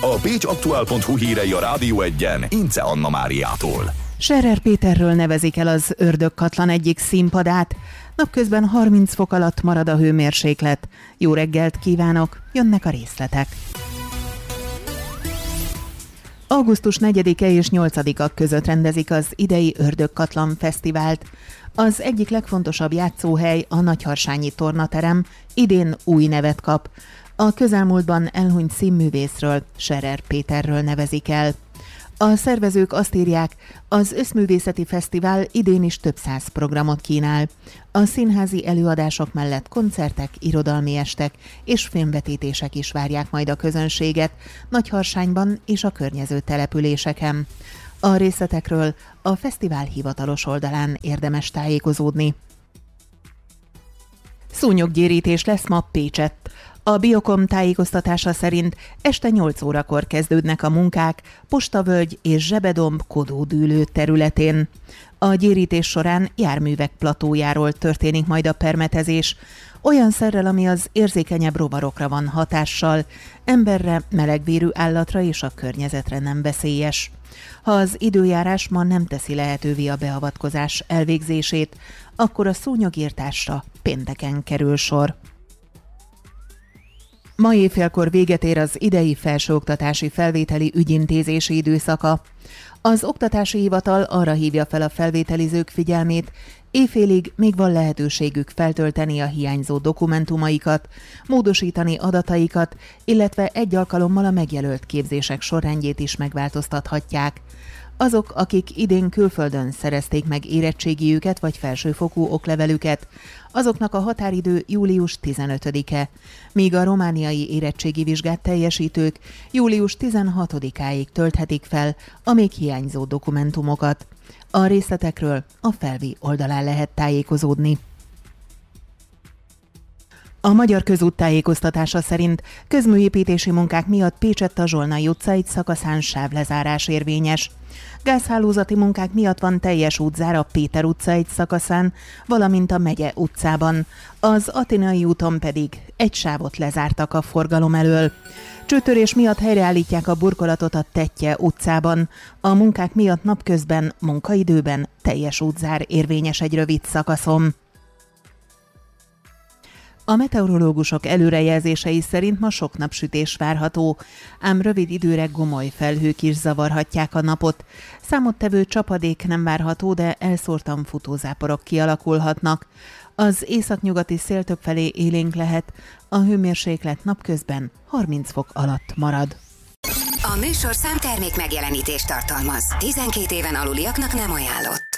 A pécsaktuál.hu hírei a Rádió 1-en Ince Anna Máriától. Scherer Péterről nevezik el az Ördögkatlan egyik színpadát. Napközben 30 fok alatt marad a hőmérséklet. Jó reggelt kívánok, jönnek a részletek. Augusztus 4-e és 8-a között rendezik az idei Ördögkatlan Fesztivált. Az egyik legfontosabb játszóhely, a Nagyharsányi Tornaterem, idén új nevet kap. A közelmúltban elhunyt színművészről, Scherer Péterről nevezik el. A szervezők azt írják, az Összművészeti Fesztivál idén is több 100 programot kínál. A színházi előadások mellett koncertek, irodalmi estek és filmvetítések is várják majd a közönséget Nagyharsányban és a környező településeken. A részletekről a fesztivál hivatalos oldalán érdemes tájékozódni. Szúnyoggyérítés lesz ma Pécsett. A Biokom tájékoztatása szerint este 8 órakor kezdődnek a munkák Postavölgy és Zsebedomb Kodódűlő területén. A gyérítés során járművek platójáról történik majd a permetezés, olyan szerrel, ami az érzékenyebb rovarokra van hatással, emberre, melegvérű állatra és a környezetre nem veszélyes. Ha az időjárás ma nem teszi lehetővé a beavatkozás elvégzését, akkor a szúnyogírtásra pénteken kerül sor. Ma éjfélkor véget ér az idei felsőoktatási felvételi ügyintézési időszaka. Az Oktatási Hivatal arra hívja fel a felvételizők figyelmét, éjfélig még van lehetőségük feltölteni a hiányzó dokumentumaikat, módosítani adataikat, illetve egy alkalommal a megjelölt képzések sorrendjét is megváltoztathatják. Azok, akik idén külföldön szerezték meg érettségiüket vagy felsőfokú oklevelüket, azoknak a határidő július 15-e, míg a romániai érettségi vizsgát teljesítők július 16-áig tölthetik fel a még hiányzó dokumentumokat. A részletekről a Felvi oldalán lehet tájékozódni. A Magyar Közút tájékoztatása szerint közműépítési munkák miatt Pécsett a Zsolnai utca egy szakaszán sávlezárás érvényes. Gázhálózati munkák miatt van teljes útzár a Péter utca egy szakaszán, valamint a Megye utcában. Az Athénai úton pedig egy sávot lezártak a forgalom elől. Csőtörés miatt helyreállítják a burkolatot a Tettye utcában. A munkák miatt napközben, munkaidőben teljes útzár érvényes egy rövid szakaszon. A meteorológusok előrejelzései szerint ma sok napsütés várható, ám rövid időre gomoly felhők is zavarhatják a napot. Számottevő csapadék nem várható, de elszórtan futózáporok kialakulhatnak. Az északnyugati szél többfelé élénk lehet, a hőmérséklet napközben 30 fok alatt marad. A műsorszám termék megjelenítést tartalmaz. 12 éven aluliaknak nem ajánlott.